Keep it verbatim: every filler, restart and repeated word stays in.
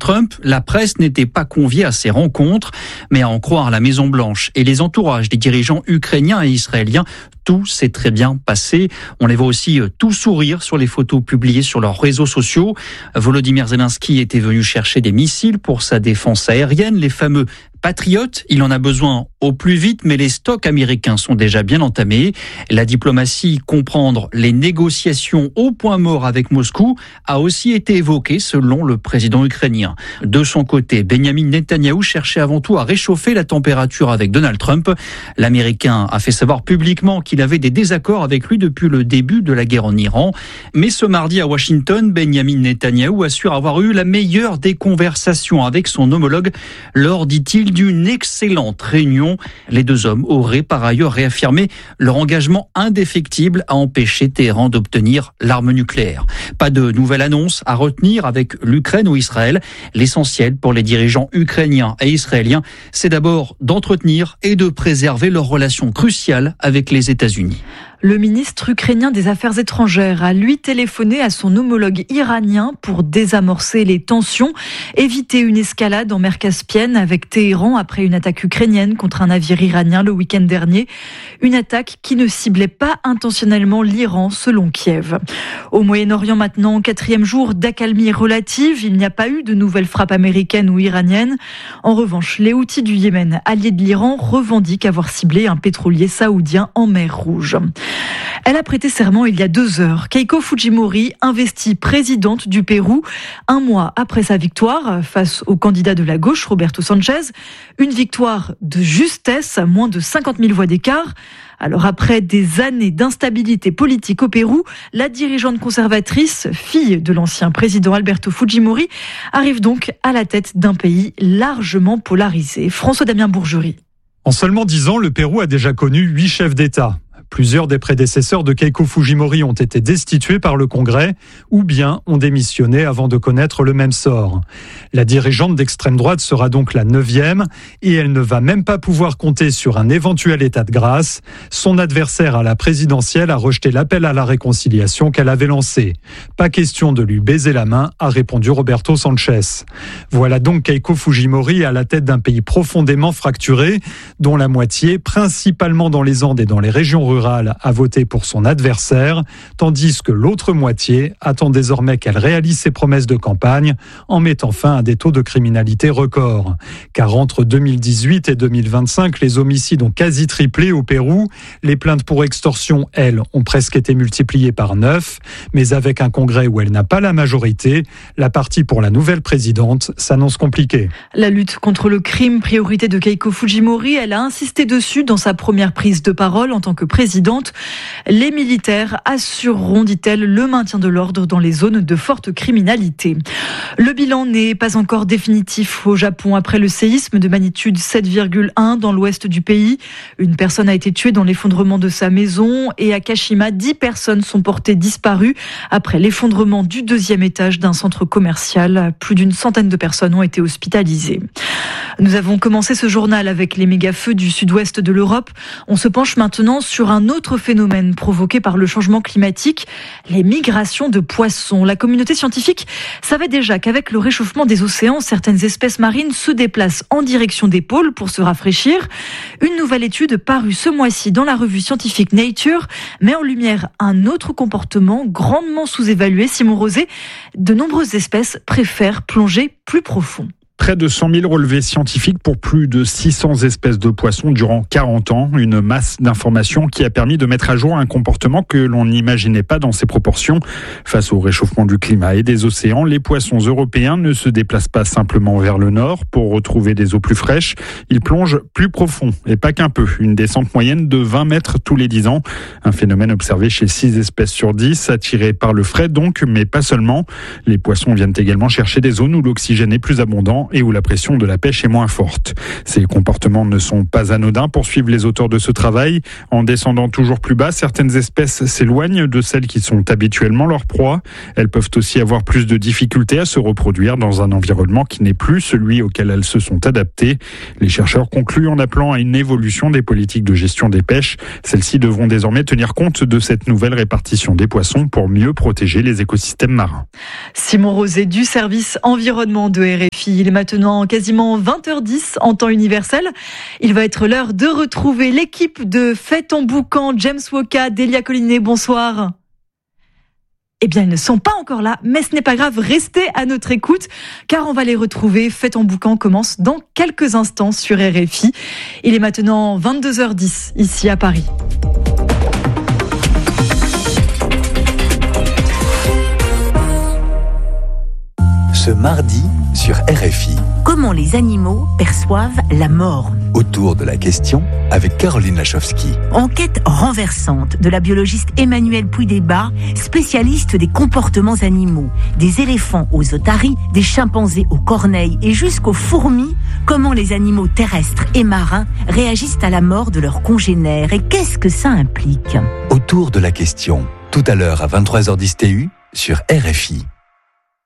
Trump, la presse n'était pas conviée à ces rencontres, mais à en croire la Maison-Blanche et les entourages des dirigeants ukrainiens et israéliens, tout s'est très bien passé. On les voit aussi tout sourire sur les photos publiées sur leurs réseaux sociaux. Volodymyr Zelensky était venu chercher des missiles pour sa défense aérienne, les fameux Patriote, il en a besoin au plus vite, mais les stocks américains sont déjà bien entamés. La diplomatie, comprendre les négociations au point mort avec Moscou, a aussi été évoquée selon le président ukrainien. De son côté, Benyamin Netanyahou cherchait avant tout à réchauffer la température avec Donald Trump. L'Américain a fait savoir publiquement qu'il avait des désaccords avec lui depuis le début de la guerre en Iran. Mais ce mardi à Washington, Benyamin Netanyahou assure avoir eu la meilleure des conversations avec son homologue lors, dit-il, d'une excellente réunion. Les deux hommes auraient par ailleurs réaffirmé leur engagement indéfectible à empêcher Téhéran d'obtenir l'arme nucléaire. Pas de nouvelle annonce à retenir avec l'Ukraine ou Israël. L'essentiel pour les dirigeants ukrainiens et israéliens, c'est d'abord d'entretenir et de préserver leurs relations cruciales avec les États-Unis. Le ministre ukrainien des Affaires étrangères a lui téléphoné à son homologue iranien pour désamorcer les tensions, éviter une escalade en mer Caspienne avec Téhéran après une attaque ukrainienne contre un navire iranien le week-end dernier. Une attaque qui ne ciblait pas intentionnellement l'Iran, selon Kiev. Au Moyen-Orient maintenant, quatrième jour d'accalmie relative, il n'y a pas eu de nouvelles frappes américaines ou iraniennes. En revanche, les Houthis du Yémen, alliés de l'Iran, revendiquent avoir ciblé un pétrolier saoudien en mer Rouge. Elle a prêté serment il y a deux heures. Keiko Fujimori, investie présidente du Pérou, un mois après sa victoire face au candidat de la gauche, Roberto Sanchez. Une victoire de justesse, à moins de cinquante mille voix d'écart. Alors après des années d'instabilité politique au Pérou, la dirigeante conservatrice, fille de l'ancien président Alberto Fujimori, arrive donc à la tête d'un pays largement polarisé. François-Damien Bourgerie. En seulement dix ans, le Pérou a déjà connu huit chefs d'État. Plusieurs des prédécesseurs de Keiko Fujimori ont été destitués par le Congrès ou bien ont démissionné avant de connaître le même sort. La dirigeante d'extrême droite sera donc la neuvième et elle ne va même pas pouvoir compter sur un éventuel état de grâce. Son adversaire à la présidentielle a rejeté l'appel à la réconciliation qu'elle avait lancé. Pas question de lui baiser la main, a répondu Roberto Sanchez. Voilà donc Keiko Fujimori à la tête d'un pays profondément fracturé, dont la moitié, principalement dans les Andes et dans les régions rurales, a voté pour son adversaire, tandis que l'autre moitié attend désormais qu'elle réalise ses promesses de campagne en mettant fin à des taux de criminalité records. Car entre deux mille dix-huit et deux mille vingt-cinq, les homicides ont quasi triplé au Pérou. Les plaintes pour extorsion, elles, ont presque été multipliées par neuf. Mais avec un congrès où elle n'a pas la majorité, la partie pour la nouvelle présidente s'annonce compliquée. La lutte contre le crime, priorité de Keiko Fujimori, elle a insisté dessus dans sa première prise de parole en tant que présidente. Les militaires assureront, dit-elle, le maintien de l'ordre dans les zones de forte criminalité. Le bilan n'est pas encore définitif au Japon après le séisme de magnitude sept virgule un dans l'ouest du pays. Une personne a été tuée dans l'effondrement de sa maison et à Kashima, dix personnes sont portées disparues après l'effondrement du deuxième étage d'un centre commercial. Plus d'une centaine de personnes ont été hospitalisées. Nous avons commencé ce journal avec les méga-feux du sud-ouest de l'Europe. On se penche maintenant sur un autre phénomène provoqué par le changement climatique, les migrations de poissons. La communauté scientifique savait déjà qu'avec le réchauffement des océans, certaines espèces marines se déplacent en direction des pôles pour se rafraîchir. Une nouvelle étude parue ce mois-ci dans la revue scientifique Nature met en lumière un autre comportement grandement sous-évalué. Simon Rosé, de nombreuses espèces préfèrent plonger plus profond. Près de cent mille relevés scientifiques pour plus de six cents espèces de poissons durant quarante ans. Une masse d'informations qui a permis de mettre à jour un comportement que l'on n'imaginait pas dans ces proportions. Face au réchauffement du climat et des océans, les poissons européens ne se déplacent pas simplement vers le nord pour retrouver des eaux plus fraîches. Ils plongent plus profond et pas qu'un peu. Une descente moyenne de vingt mètres tous les dix ans. Un phénomène observé chez six espèces sur dix, attirées par le frais donc, mais pas seulement. Les poissons viennent également chercher des zones où l'oxygène est plus abondant et où la pression de la pêche est moins forte. Ces comportements ne sont pas anodins, poursuivent les auteurs de ce travail. En descendant toujours plus bas, certaines espèces s'éloignent de celles qui sont habituellement leur proie. Elles peuvent aussi avoir plus de difficultés à se reproduire dans un environnement qui n'est plus celui auquel elles se sont adaptées. Les chercheurs concluent en appelant à une évolution des politiques de gestion des pêches. Celles-ci devront désormais tenir compte de cette nouvelle répartition des poissons pour mieux protéger les écosystèmes marins. Simon Rosé du service environnement de R F I. Il est maintenant quasiment vingt heures dix en temps universel. Il va être l'heure de retrouver l'équipe de Fait ton boucan, James Woka, Delia Collinet, bonsoir. Eh bien, ils ne sont pas encore là, mais ce n'est pas grave, restez à notre écoute, car on va les retrouver. Fait ton boucan commence dans quelques instants sur R F I. Il est maintenant vingt-deux heures dix, ici à Paris. Ce mardi sur R F I. Comment les animaux perçoivent la mort ? Autour de la question avec Caroline Lachowski. Enquête renversante de la biologiste Emmanuelle Puydébat, spécialiste des comportements animaux. Des éléphants aux otaries, des chimpanzés aux corneilles et jusqu'aux fourmis. Comment les animaux terrestres et marins réagissent à la mort de leurs congénères et qu'est-ce que ça implique ? Autour de la question, tout à l'heure à vingt-trois heures dix T U sur R F I.